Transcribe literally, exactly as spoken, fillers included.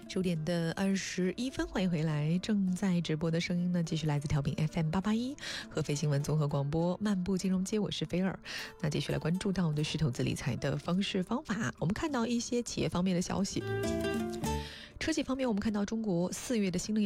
九点的二十一分，欢迎回来。正在直播的声音呢，继续来自调频 F M 八八一合肥新闻综合广播漫步金融街，我是菲尔。那继续来关注到的是投资理财的方式方法。我们看到一些企业方面的消息。车企方面，我们看到中国四月的新能源